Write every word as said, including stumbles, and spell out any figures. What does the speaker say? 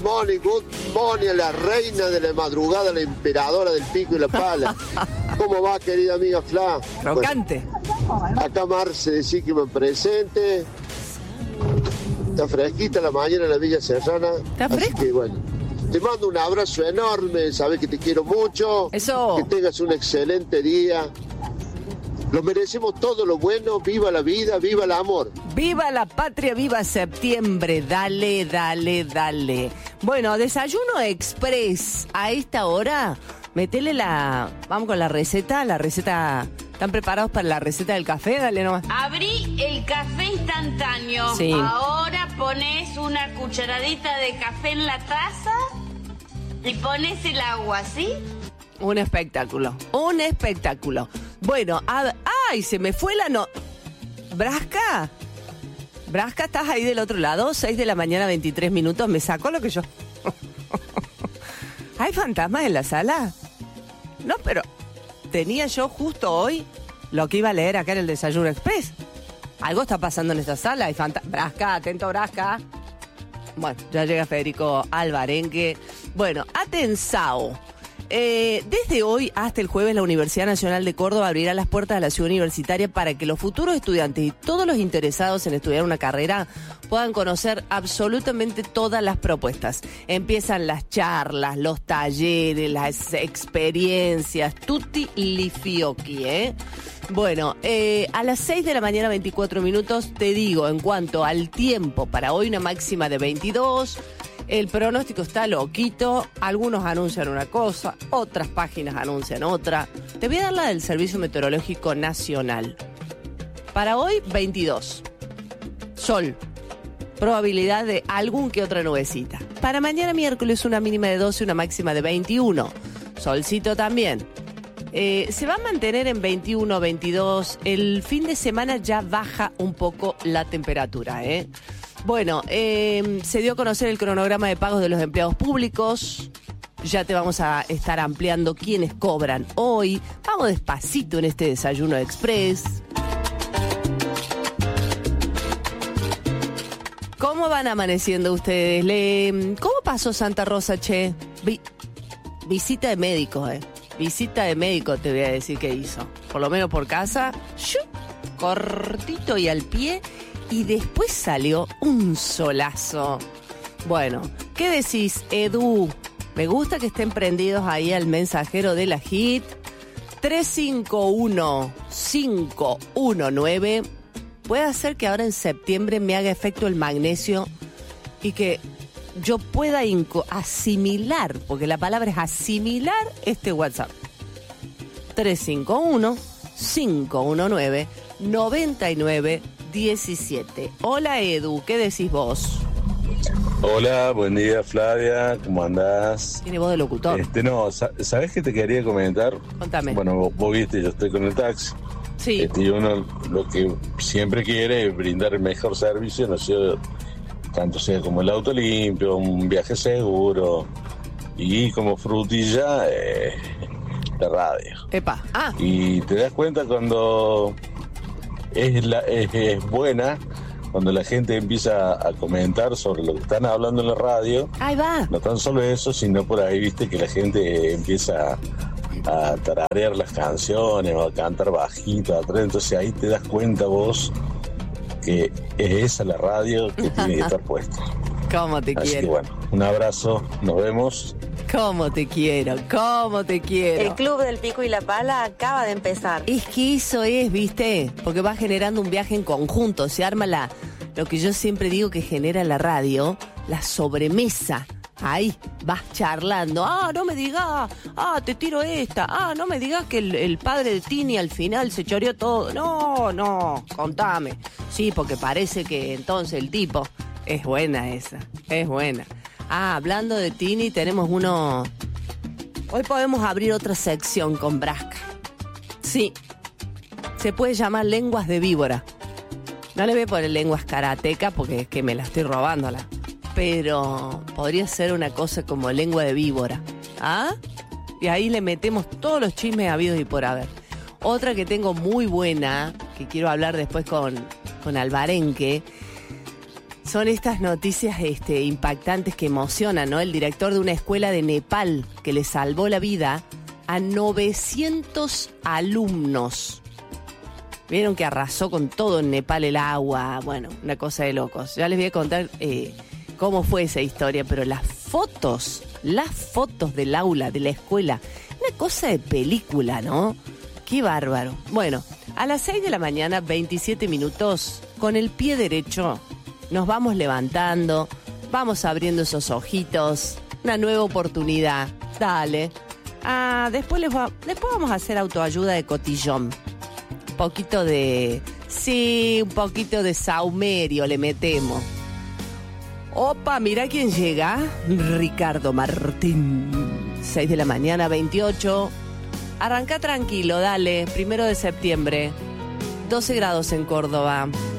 morning, good morning a la reina de la madrugada, la emperadora del pico y la pala. ¿Cómo va, querida amiga Fla? Crocante. Bueno, acá Marce decía que me presente. Está fresquita la mañana en la Villa Serrana. ¿Está fresco? Así que bueno, te mando un abrazo enorme, sabes que te quiero mucho. Eso. Que tengas un excelente día. Lo merecemos todo lo bueno, viva la vida, viva el amor. Viva la patria, viva septiembre, dale, dale, dale. Bueno, desayuno express a esta hora, metele la, vamos con la receta, la receta, ¿están preparados para la receta del café? Dale nomás. Abrí el café instantáneo, sí. Ahora pones una cucharadita de café en la taza y pones el agua, ¿sí? Un espectáculo, un espectáculo. Bueno, a, ¡ay! Se me fue la no... ¿Brasca? ¿Brasca, estás ahí del otro lado? seis de la mañana, veintitrés minutos. Me sacó lo que yo... ¿Hay fantasmas en la sala? No, pero tenía yo justo hoy lo que iba a leer acá en el Desayuno Express. Algo está pasando en esta sala. Hay fantasmas... Brasca, atento, Brasca. Bueno, ya llega Federico Alvarenque. Bueno, atensao. Eh, desde hoy hasta el jueves la Universidad Nacional de Córdoba abrirá las puertas de la ciudad universitaria para que los futuros estudiantes y todos los interesados en estudiar una carrera puedan conocer absolutamente todas las propuestas. Empiezan las charlas, los talleres, las experiencias, tutti li fiocchi, ¿eh? Bueno, eh, a las seis de la mañana, veinticuatro minutos, te digo, en cuanto al tiempo, para hoy una máxima de veintidós. El pronóstico está loquito, algunos anuncian una cosa, otras páginas anuncian otra. Te voy a dar la del Servicio Meteorológico Nacional. Para hoy, veintidós. Sol. Probabilidad de algún que otra nubecita. Para mañana miércoles, una mínima de doce, una máxima de veintiuno. Solcito también. Eh, se va a mantener en veintiuno, veintidós. El fin de semana ya baja un poco la temperatura, ¿eh? Bueno, eh, se dio a conocer el cronograma de pagos de los empleados públicos. Ya te vamos a estar ampliando quiénes cobran hoy. Vamos despacito en este Desayuno Express. ¿Cómo van amaneciendo ustedes? Le, ¿Cómo pasó Santa Rosa, che? Vi, visita de médico, ¿eh? Visita de médico te voy a decir que hizo. Por lo menos por casa. ¡Shup! Cortito y al pie. Y después salió un solazo. Bueno, ¿qué decís, Edu? Me gusta que estén prendidos ahí al mensajero de la Hit. tres cinco uno, cinco uno nueve. Puede hacer que ahora en septiembre me haga efecto el magnesio y que yo pueda inco- asimilar, porque la palabra es asimilar, este WhatsApp. tres cinco uno, cinco uno nueve, nueve nueve uno siete. Hola Edu, ¿qué decís vos? Hola, buen día Flavia, ¿cómo andás? Tiene voz de locutor. Este, no, ¿sabés qué te quería comentar? Contame. Bueno, vos, vos viste, yo estoy con el taxi. Sí. Este, y uno lo que siempre quiere es brindar el mejor servicio, no sé, tanto sea como el auto limpio, un viaje seguro y como frutilla, eh, la radio. Epa, ah. Y te das cuenta cuando es, la, es, es buena, cuando la gente empieza a comentar sobre lo que están hablando en la radio. Ahí va. No tan solo eso, sino por ahí, viste, que la gente empieza a tararear las canciones o a cantar bajito atrás. Entonces ahí te das cuenta vos que es esa la radio que tiene que estar puesta. ¿Cómo te Así quiero? que bueno, un abrazo, nos vemos. ¿Cómo te quiero? ¿Cómo te quiero? El Club del Pico y la Pala acaba de empezar. Es que eso es, ¿viste? Porque va generando un viaje en conjunto. Se arma la, lo que yo siempre digo que genera la radio, la sobremesa. Ahí vas charlando. Ah, no me digas. Ah, te tiro esta. Ah, no me digas que el, el padre de Tini al final se choreó todo. No, no, contame. Sí, porque parece que entonces el tipo... Es buena esa, es buena. Ah, hablando de Tini, tenemos uno... Hoy podemos abrir otra sección con Brasca. Sí, se puede llamar lenguas de víbora. No le voy a poner lenguas karatecas porque es que me la estoy robándola. Pero podría ser una cosa como lengua de víbora. ¿Ah? Y ahí le metemos todos los chismes habidos y por haber. Otra que tengo muy buena, que quiero hablar después con, con Alvarenque. Son estas noticias este, impactantes que emocionan, ¿no? El director de una escuela de Nepal que le salvó la vida a novecientos alumnos. Vieron que arrasó con todo en Nepal el agua. Bueno, una cosa de locos. Ya les voy a contar eh, cómo fue esa historia, pero las fotos, las fotos del aula, de la escuela, una cosa de película, ¿no? Qué bárbaro. Bueno, a las seis de la mañana, veintisiete minutos, con el pie derecho, nos vamos levantando, vamos abriendo esos ojitos, una nueva oportunidad. Dale. Ah, después, les va, después vamos a hacer autoayuda de cotillón. Un poquito de... Sí, un poquito de saumerio le metemos. Opa, mira quién llega. Ricardo Martín. seis de la mañana, veintiocho. Arranca tranquilo, dale. Primero de septiembre. doce grados en Córdoba.